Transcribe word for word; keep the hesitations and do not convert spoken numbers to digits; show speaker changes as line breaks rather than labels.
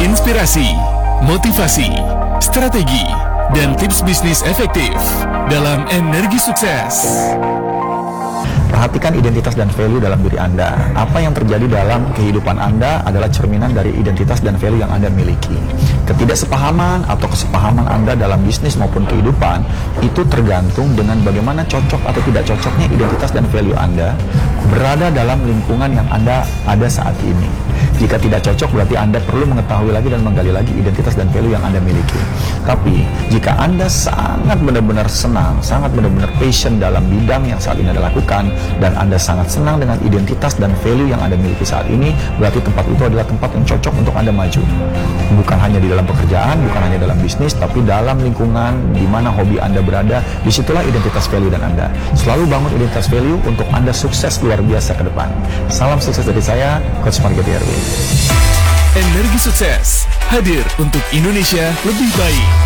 inspirasi, motivasi, strategi, dan tips bisnis efektif dalam Energi Sukses.
Perhatikan identitas dan value dalam diri Anda. Apa yang terjadi dalam kehidupan Anda adalah cerminan dari identitas dan value yang Anda miliki. Ketidaksepahaman atau kesepahaman Anda dalam bisnis maupun kehidupan itu tergantung dengan bagaimana cocok atau tidak cocoknya identitas dan value Anda berada dalam lingkungan yang Anda ada saat ini. Jika tidak cocok, berarti Anda perlu mengetahui lagi dan menggali lagi identitas dan value yang Anda miliki. Tapi, jika Anda sangat benar-benar senang, sangat benar-benar passion dalam bidang yang saat ini Anda lakukan, dan Anda sangat senang dengan identitas dan value yang Anda miliki saat ini, berarti tempat itu adalah tempat yang cocok untuk Anda maju. Bukan hanya di dalam pekerjaan, bukan hanya dalam bisnis, tapi dalam lingkungan di mana hobi Anda berada, disitulah identitas value dan Anda. Selalu bangun identitas value untuk Anda sukses luar biasa ke depan. Salam sukses dari saya, Coach Margeti Erwin.
Energi Sukses hadir untuk Indonesia lebih baik.